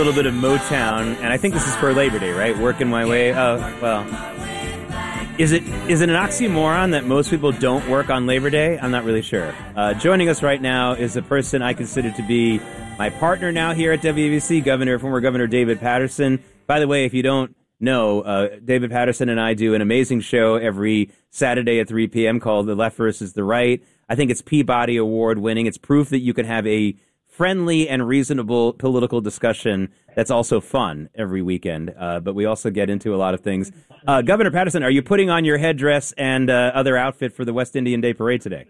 A little bit of Motown, and I think this is for Labor Day, right? Working my way. Oh, well. Is it an oxymoron that most people don't work on Labor Day? I'm not really sure. Joining us right now is a person I consider to be my partner now here at WABC, former Governor David Paterson. By the way, if you don't know, David Paterson and I do an amazing show every Saturday at 3 p.m. called The Left versus the Right. I think it's Peabody Award winning. It's proof that you can have a friendly and reasonable political discussion that's also fun every weekend. But we also get into a lot of things. Governor Paterson, are you putting on your headdress and other outfit for the West Indian Day Parade today?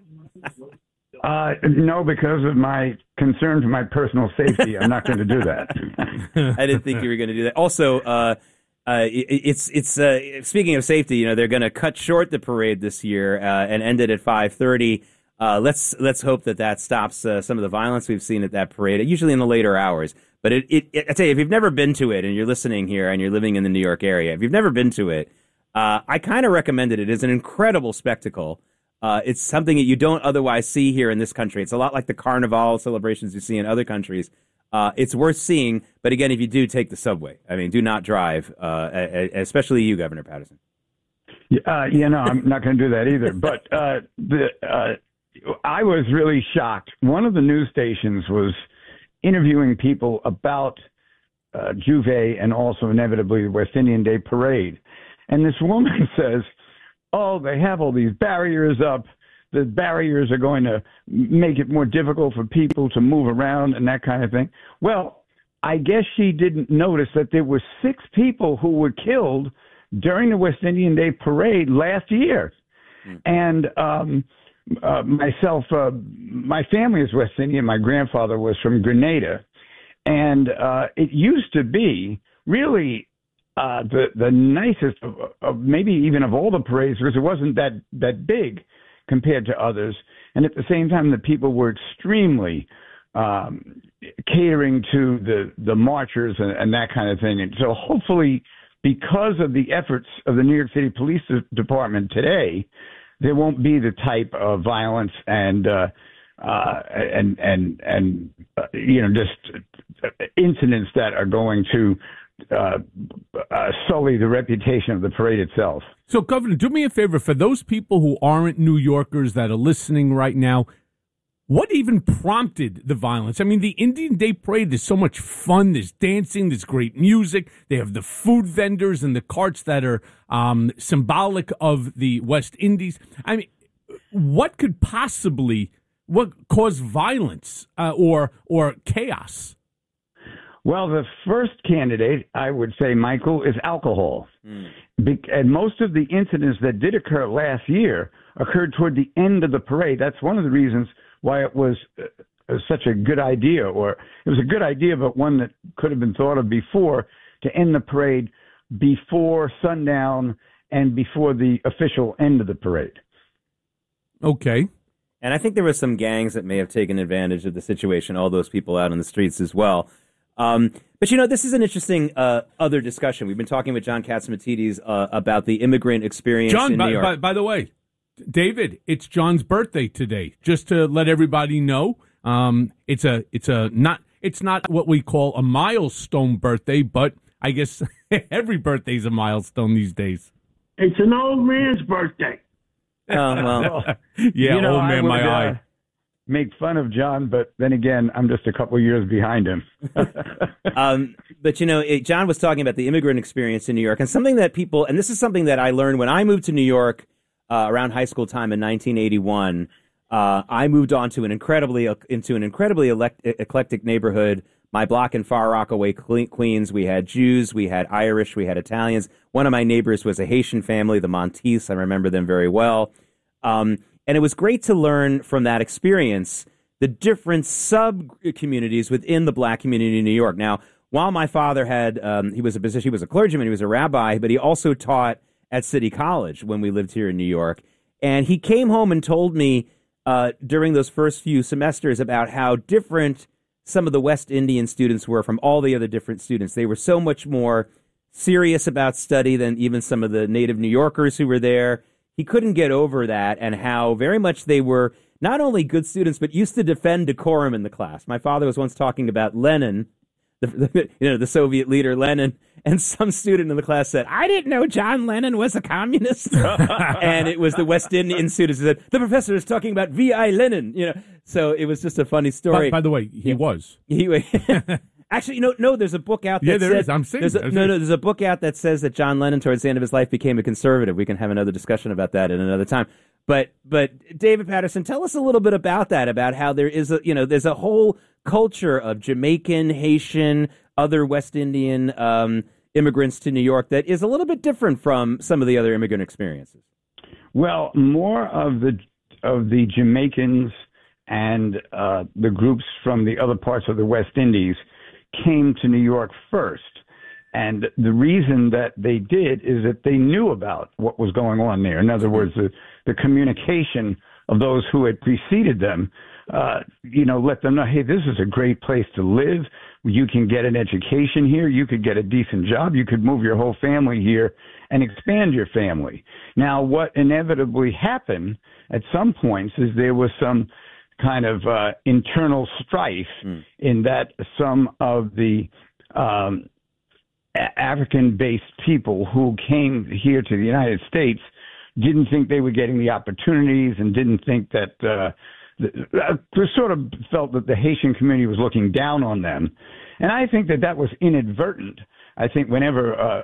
No, because of my concern for my personal safety, I'm not going to do that. I didn't think you were going to do that. Also, it's speaking of safety, you know, they're going to cut short the parade this year and end it at 5:30. Let's hope that stops some of the violence we've seen at that parade, usually in the later hours. But I tell you, if you've never been to it and you're listening here and you're living in the New York area, if you've never been to it, I kind of recommend it. It is an incredible spectacle. It's something that you don't otherwise see here in this country. It's a lot like the Carnival celebrations you see in other countries. It's worth seeing. But again, if you do, take the subway. I mean, do not drive, especially you, Governor Paterson. No, I'm not going to do that either. But I was really shocked. One of the news stations was interviewing people about Juve and also inevitably the West Indian Day Parade. And this woman says, oh, they have all these barriers up. The barriers are going to make it more difficult for people to move around and that kind of thing. Well, I guess she didn't notice that there were 6 people who were killed during the West Indian Day Parade last year. And myself, my family is West Indian. My grandfather was from Grenada. And it used to be really the nicest of maybe even of all the parades, because it wasn't that big compared to others. And at the same time, the people were extremely catering to the marchers and that kind of thing. And so hopefully, because of the efforts of the New York City Police Department today, there won't be the type of violence and just incidents that are going to sully the reputation of the parade itself. So, Governor, do me a favor. For those people who aren't New Yorkers that are listening right now, what even prompted the violence? I mean, the Indian Day Parade, there's so much fun. There's dancing. There's great music. They have the food vendors and the carts that are symbolic of the West Indies. I mean, what caused violence or chaos? Well, the first candidate, I would say, Michael, is alcohol. And most of the incidents that did occur last year occurred toward the end of the parade. That's one of the reasons why it was such a good idea, or it was a good idea, but one that could have been thought of before, to end the parade before sundown and before the official end of the parade. Okay. And I think there were some gangs that may have taken advantage of the situation, all those people out on the streets as well. But, you know, this is an interesting other discussion. We've been talking with John Catsimatidis about the immigrant experience in New York. By the way, David, it's John's birthday today. Just to let everybody know, it's not what we call a milestone birthday, but I guess every birthday's a milestone these days. It's an old man's birthday. Well, yeah, old man, my eye. Make fun of John, but then again, I'm just a couple of years behind him. But, you know, John was talking about the immigrant experience in New York, and something that people, and this is something that I learned when I moved to New York around high school time in 1981. I moved on to an incredibly eclectic neighborhood. My block in Far Rockaway, Queens, we had Jews, we had Irish, we had Italians. One of my neighbors was a Haitian family, the Monteiths. I remember them very well. And it was great to learn from that experience the different sub-communities within the black community in New York. Now, while my father had, he was a clergyman, he was a rabbi, but he also taught at City College when we lived here in New York. And he came home and told me during those first few semesters about how different some of the West Indian students were from all the other different students. They were so much more serious about study than even some of the native New Yorkers who were there. He couldn't get over that, and how very much they were not only good students, but used to defend decorum in the class. My father was once talking about Lenin, the Soviet leader Lenin. And some student in the class said, "I didn't know John Lennon was a communist." And it was the West Indian student who said, "The professor is talking about V.I. Lenin." So it was just a funny story. By the way, he was. Actually, no. There's a book out. Yeah, there is. I'm saying there's a book out that says that John Lennon, towards the end of his life, became a conservative. We can have another discussion about that at another time. But David Patterson, tell us a little bit about that. About how there is there's a whole culture of Jamaican, Haitian, other West Indian immigrants to New York that is a little bit different from some of the other immigrant experiences. Well, more of the Jamaicans and the groups from the other parts of the West Indies came to New York first. And the reason that they did is that they knew about what was going on there. In other words, the communication of those who had preceded them, let them know, hey, this is a great place to live. You can get an education here. You could get a decent job. You could move your whole family here and expand your family. Now, what inevitably happened at some points is there was some kind of internal strife in that some of the African-based people who came here to the United States didn't think they were getting the opportunities and didn't think that sort of felt that the Haitian community was looking down on them. And I think that was inadvertent. I think whenever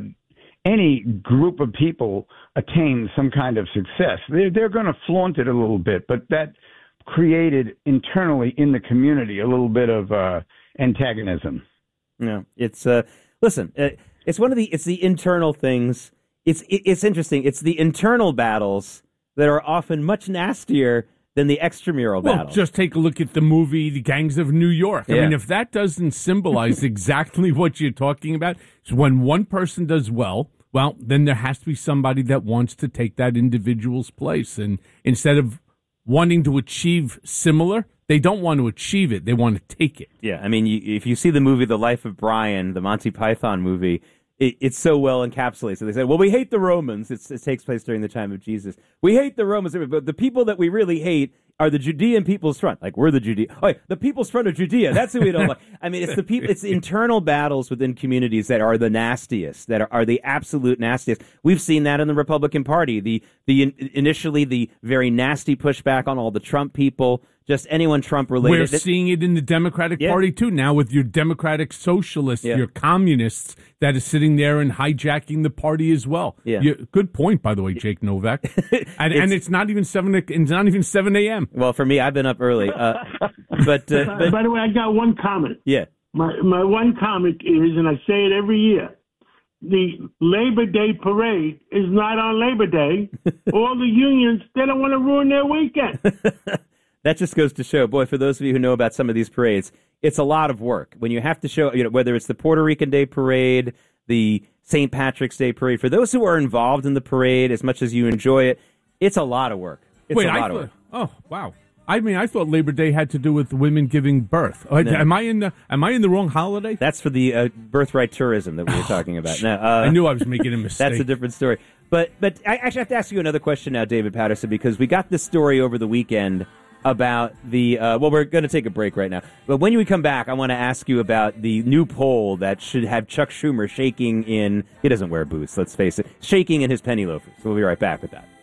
any group of people attain some kind of success, they're going to flaunt it a little bit, but that created internally in the community a little bit of antagonism. Yeah, it's listen, it's it's the internal things. It's interesting. It's the internal battles that are often much nastier than the extramural battles. Well, just take a look at the movie The Gangs of New York. I mean, if that doesn't symbolize exactly what you're talking about, it's when one person does well, then there has to be somebody that wants to take that individual's place. And instead of wanting to achieve similar, they don't want to achieve it. They want to take it. Yeah, I mean, if you see the movie The Life of Brian, the Monty Python movie, it's so well encapsulated. So they said, well, we hate the Romans. It takes place during the time of Jesus. We hate the Romans, but the people that we really hate are the Judean People's Front. Like, we're the Judea. Oh, the People's Front of Judea. That's who we don't like. I mean, it's the people. It's internal battles within communities that are the nastiest, that are the absolute nastiest. We've seen that in the Republican Party. Initially the very nasty pushback on all the Trump people. Just anyone Trump related. We're seeing it in the Democratic Party, too, now with your Democratic socialists, your communists that are sitting there and hijacking the party as well. Yeah. Good point, by the way, Jake Novak. and it's not even 7 a.m. Well, for me, I've been up early. But by the way, I got one comment. Yeah. My one comment is, and I say it every year, the Labor Day parade is not on Labor Day. All the unions, they don't want to ruin their weekend. That just goes to show, boy, for those of you who know about some of these parades, it's a lot of work. When you have to show, whether it's the Puerto Rican Day Parade, the St. Patrick's Day Parade, for those who are involved in the parade as much as you enjoy it, it's a lot of work. It's a lot of work. Oh, wow. I mean, I thought Labor Day had to do with women giving birth. No. Am I in the wrong holiday? That's for the birthright tourism that we were talking about. No, I knew I was making a mistake. That's a different story. But I actually have to ask you another question now, David Patterson, because we got this story over the weekend about we're going to take a break right now. But when we come back, I want to ask you about the new poll that should have Chuck Schumer shaking he doesn't wear boots, let's face it, shaking in his penny loafers. So we'll be right back with that.